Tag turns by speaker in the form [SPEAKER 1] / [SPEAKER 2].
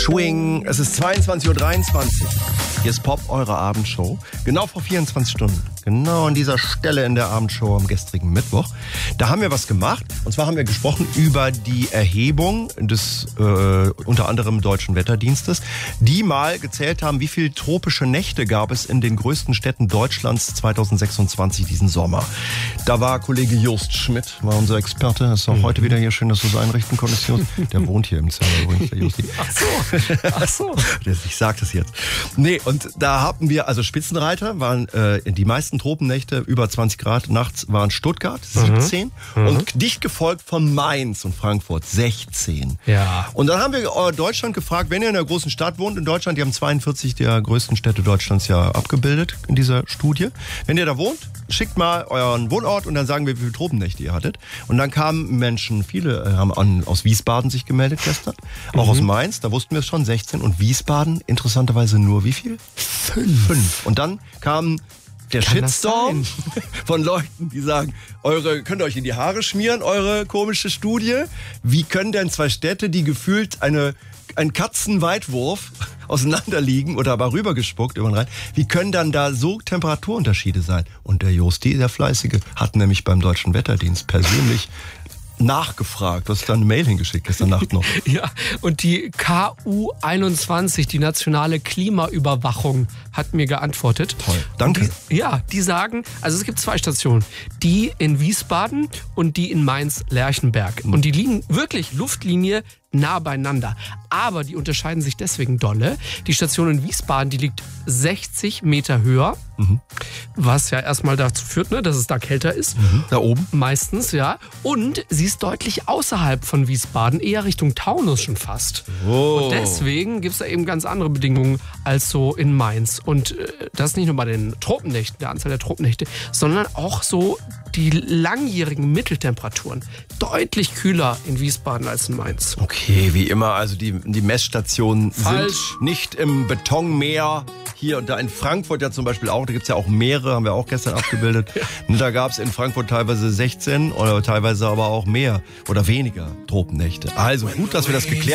[SPEAKER 1] Swing. Es ist 22.23 Uhr. Hier ist Pop, eure Abendshow. Genau vor 24 Stunden. Genau an dieser Stelle in der Abendshow am gestrigen Mittwoch. Da haben wir was gemacht. Und zwar haben wir gesprochen über die Erhebung des unter anderem Deutschen Wetterdienstes, die mal gezählt haben, wie viele tropische Nächte gab es in den größten Städten Deutschlands 2026 diesen Sommer. Da war Kollege Jost Schmidt, war unser Experte. Ist auch heute wieder hier. Schön, dass du es einrichten konntest, Jost. Der wohnt hier im Zimmer übrigens, der Josti. Ach so. Ich sag das jetzt. Nee, und da hatten wir, also Spitzenreiter waren die meisten Tropennächte über 20 Grad. Nachts waren Stuttgart 17 und dicht gefolgt von Mainz und Frankfurt 16.
[SPEAKER 2] Ja.
[SPEAKER 1] Und dann haben wir Deutschland gefragt, wenn ihr in einer großen Stadt wohnt in Deutschland, die haben 42 der größten Städte Deutschlands ja abgebildet in dieser Studie. Wenn ihr da wohnt, schickt mal euren Wohnort und dann sagen wir, wie viele Tropennächte ihr hattet. Und dann kamen Menschen, viele haben aus Wiesbaden sich gemeldet gestern, auch aus Mainz, da wussten wir es schon, 16. Und Wiesbaden, interessanterweise nur wie viel? 5. Und dann kam der Shitstorm von Leuten, die sagen, könnt ihr euch in die Haare schmieren, eure komische Studie? Wie können denn zwei Städte, die gefühlt ein Katzenweitwurf auseinanderliegen oder aber rübergespuckt über den Rhein, wie können dann da so Temperaturunterschiede sein? Und der Josti, der Fleißige, hat nämlich beim Deutschen Wetterdienst persönlich nachgefragt. Du hast da eine Mail hingeschickt gestern Nacht noch.
[SPEAKER 2] Ja, und die KU21, die nationale Klimaüberwachung, hat mir geantwortet.
[SPEAKER 1] Toll, danke.
[SPEAKER 2] Die sagen, also es gibt 2 Stationen, die in Wiesbaden und die in Mainz-Lerchenberg. Und die liegen wirklich Luftlinie nah beieinander. Aber die unterscheiden sich deswegen dolle. Die Station in Wiesbaden, die liegt 60 Meter höher, was ja erstmal dazu führt, dass es da kälter ist.
[SPEAKER 1] Da oben?
[SPEAKER 2] Meistens, ja. Und sie ist deutlich außerhalb von Wiesbaden, eher Richtung Taunus schon fast.
[SPEAKER 1] Oh.
[SPEAKER 2] Und deswegen gibt es da eben ganz andere Bedingungen als so in Mainz. Und das nicht nur bei den Tropennächten, der Anzahl der Tropennächte, sondern auch so die langjährigen Mitteltemperaturen. Deutlich kühler in Wiesbaden als in Mainz.
[SPEAKER 1] Okay, wie immer, also die Messstationen
[SPEAKER 2] Falsch.
[SPEAKER 1] sind nicht im Betonmeer. Hier und da in Frankfurt ja zum Beispiel auch, da gibt es ja auch Meere, haben wir auch gestern abgebildet. Und da gab es in Frankfurt teilweise 16 oder teilweise aber auch mehr oder weniger Tropennächte. Also gut, dass wir das geklärt haben.